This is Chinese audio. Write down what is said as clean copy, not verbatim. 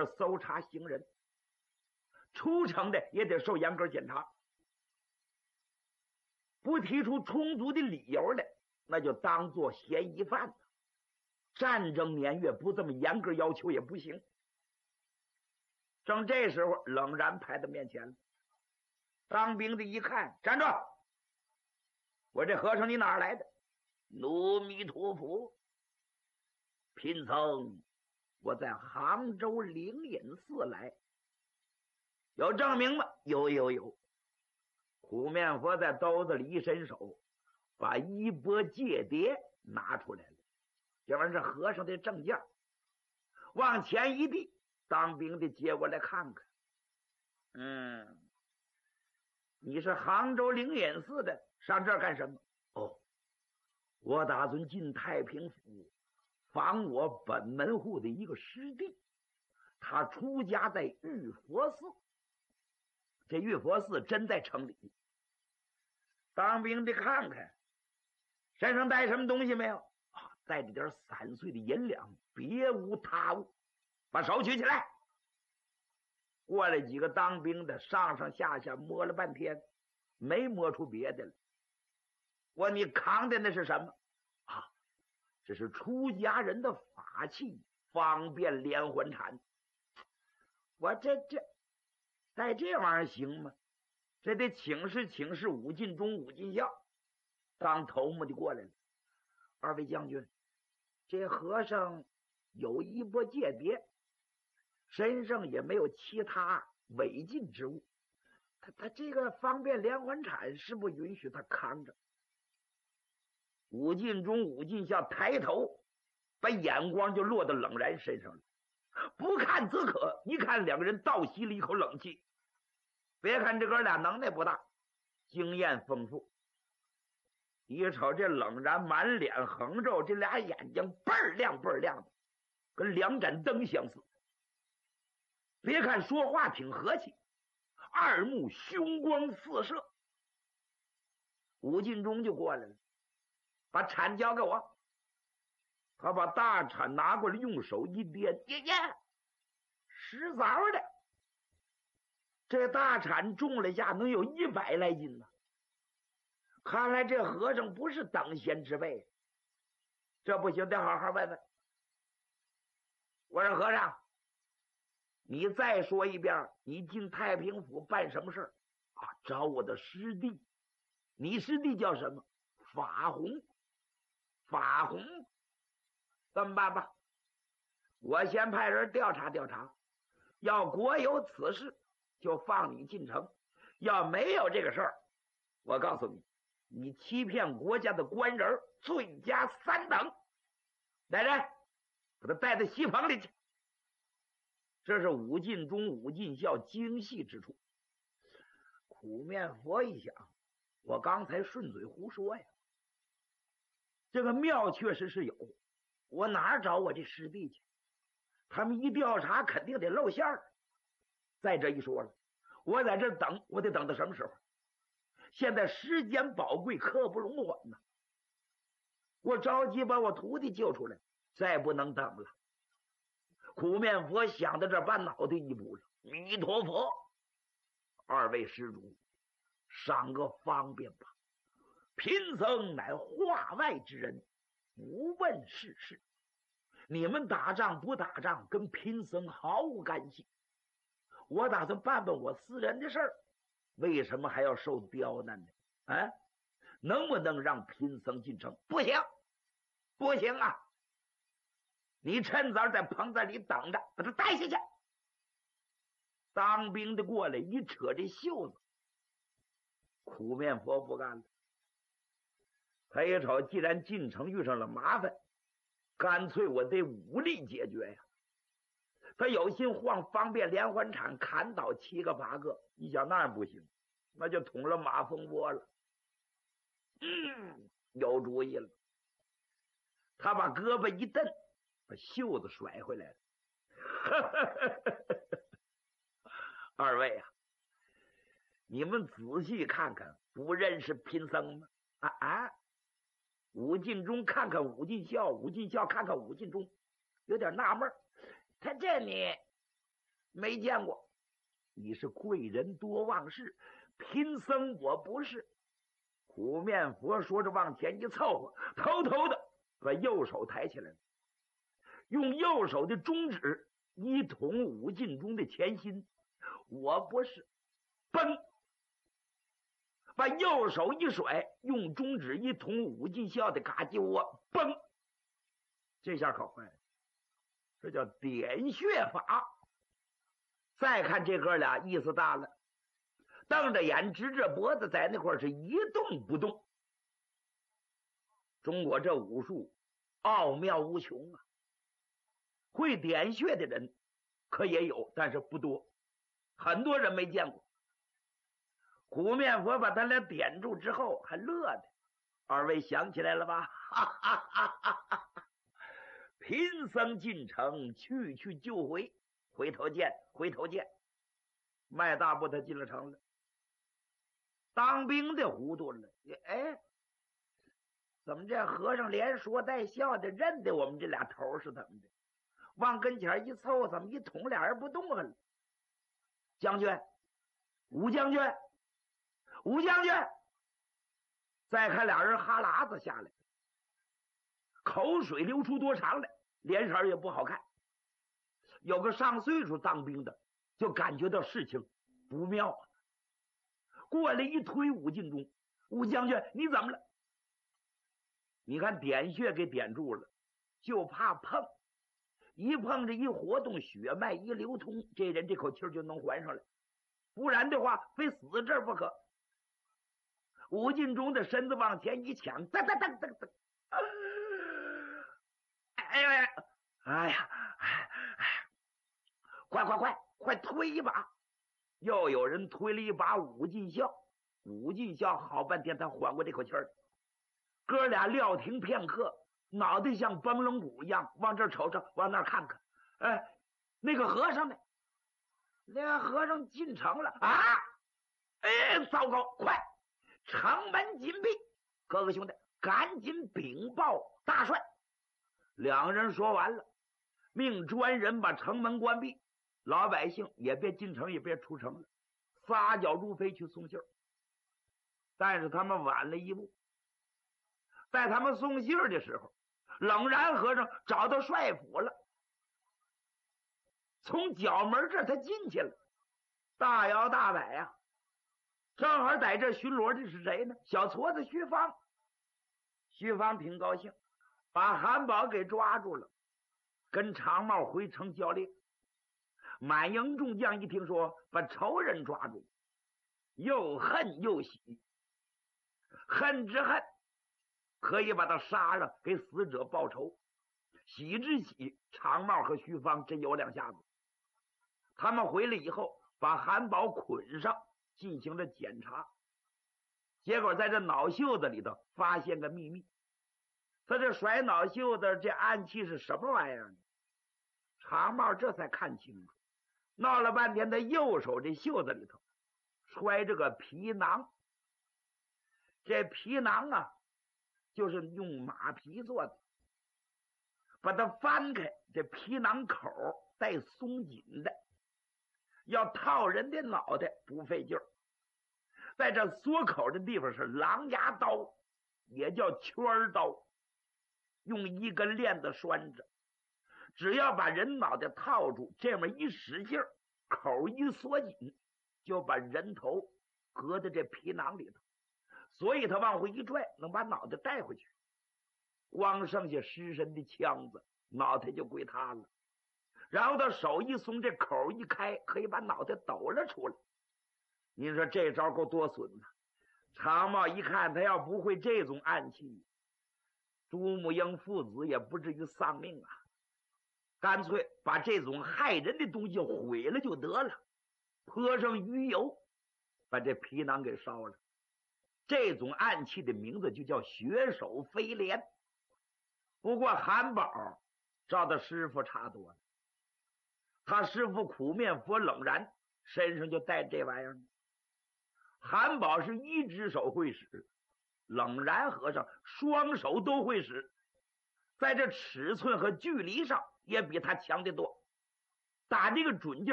这搜查行人，出城的也得受严格检查。不提出充足的理由来，那就当做嫌疑犯。战争年月不这么严格要求也不行。正这时候，冷然排到面前了。当兵的一看，站住！我这和尚你哪儿来的？阿弥陀佛，贫僧我在杭州灵隐寺来。有证明吗？有。苦面佛在兜子里一伸手，把衣钵戒牒拿出来了。这玩意儿是和尚的证件，往前一递，当兵的接过来看看。你是杭州灵隐寺的，上这儿干什么？我打算进太平府访我本门户的一个师弟，他出家在玉佛寺。这玉佛寺真在城里。当兵的看看身上带什么东西没有？带着点散碎的银两，别无他物。把手举起来。过来几个当兵的，上上下下摸了半天，没摸出别的来。我你扛的那是什么？这是出家人的法器，方便连环铲。我这带这玩意儿行吗？这得请示武进中、武进孝当头目的过来了。二位将军，这和尚有衣钵戒牒，身上也没有其他违禁之物，他这个方便连环铲是不允许他扛着。武进中、武进孝抬头，把眼光就落到冷然身上了。不看则可，一看两个人倒吸了一口冷气。别看这哥俩能耐不大，经验丰富。一瞅这冷然满脸横肉，这俩眼睛倍儿亮的，跟两盏灯相似。别看说话挺和气，二目凶光四射。武进中就过来了，把铲交给我。他把大铲拿过来，用手一掂，实凿的。这大铲重了下能有100来斤呢。看来这和尚不是等闲之辈。这不行，得好好问问。我说和尚，你再说一遍，你进太平府办什么事儿？找我的师弟。你师弟叫什么？法弘。法弘，这么办吧，我先派人调查调查，要国有此事就放你进城，要没有这个事儿，我告诉你，你欺骗国家的官人，罪加3等。来人，把他带到西棚里去。这是武进中、武进孝精细之处。苦面佛一想，我刚才顺嘴胡说呀，这个庙确实是有，我哪儿找我这师弟去？他们一调查肯定得露馅儿。再这一说了，我在这等，我得等到什么时候？现在时间宝贵，刻不容缓呐！我着急把我徒弟救出来，再不能等了。苦面佛想到这儿，把脑袋一补了。弥陀佛，二位施主，赏个方便吧。贫僧乃化外之人，不问世事。你们打仗不打仗，跟贫僧毫无干系。我打算办办我私人的事儿，为什么还要受刁难呢？能不能让贫僧进城？不行，不行啊！你趁早在棚子里等着，把他带下去。当兵的过来一扯这袖子，苦面佛不干了。他一瞅，既然进城遇上了麻烦，干脆我得武力解决呀。他有心晃方便连环铲，砍倒7个8个，一想那不行，那就捅了马蜂窝了。有主意了。他把胳膊一蹬，把袖子甩回来了。二位啊，你们仔细看看，不认识贫僧吗？武进中看看武进孝，武进孝看看武进中，有点纳闷。他这你没见过。你是贵人多忘事，贫僧我不是。苦面佛说着往前一凑合，偷偷的把右手抬起来了，用右手的中指一捅武进中的前心。我不是，嘣！把右手一甩，用中指一捅武进孝的嘎叽窝，嘣！这下可坏了，这叫点穴法。再看这哥俩意思大了，瞪着眼直着脖子在那块是一动不动。中国这武术奥妙无穷啊，会点穴的人可也有，但是不多，很多人没见过。苦面佛把他俩点住之后还乐的，二位想起来了吧？哈哈哈哈哈！贫僧进城去去就回，回头见，回头见。迈大步他进了城了。当兵的糊涂了，哎，怎么这和尚连说带笑的认得我们这俩头是怎么的？往跟前一凑，怎么一捅俩人不动了？将军，吴将军，吴将军！再看俩人哈喇子下来，口水流出多长来，脸色也不好看。有个上岁数当兵的就感觉到事情不妙啊，过来一推武进中，吴将军你怎么了？你看点穴给点住了，就怕碰，一碰着一活动，血脉一流通，这人这口气就能还上来，不然的话非死这儿不可。武进中的身子往前一抢，噔噔噔噔噔，哎呀哎呀，快推一把！又有人推了一把武进孝，武进孝好半天才缓过这口气儿。哥俩撂停片刻，脑袋像崩龙骨一样，往这瞅瞅，往那看看。哎，那个和尚呢？那个和尚进城了啊！哎，糟糕！快，城门紧闭！哥哥兄弟，赶紧禀报大帅。两人说完了，命专人把城门关闭，老百姓也别进城，也别出城了，撒脚如飞去送信儿。但是他们晚了一步，在他们送信儿的时候，冷然和尚找到帅府了，从角门这儿他进去了，大摇大摆呀。正好在这巡逻的是谁呢？小矬子徐芳。徐芳挺高兴，把韩宝给抓住了，跟长帽回城交令。满营众将一听说把仇人抓住，又恨又喜。恨之恨，可以把他杀了，给死者报仇；喜之喜，长帽和徐芳真有两下子。他们回来以后，把韩宝捆上，进行了检查。结果在这脑袖子里头发现个秘密。他这甩脑袖子，这暗器是什么玩意儿呢？长帽这才看清楚，闹了半天，他右手这袖子里头揣着个皮囊。这皮囊啊，就是用马皮做的。把它翻开，这皮囊口带松紧的，要套人的脑袋不费劲儿。在这缩口的地方是狼牙刀，也叫圈刀，用一根链子拴着。只要把人脑袋套住，这么一使劲儿，口一缩紧，就把人头搁在这皮囊里头。所以他往回一拽，能把脑袋带回去。光剩下尸身的枪子，脑袋就归他了。然后他手一松，这口一开，可以把脑袋抖了出来。您说这招够多损呐！长帽一看，他要不会这种暗器，朱母英父子也不至于丧命啊。干脆把这种害人的东西毁了就得了，泼上鱼油，把这皮囊给烧了。这种暗器的名字就叫血手飞镰。不过韩宝照他师傅差多了，他师傅苦面佛冷然身上就带这玩意儿。韩宝是一只手会使，冷然和尚双手都会使，在这尺寸和距离上也比他强得多。打这个准劲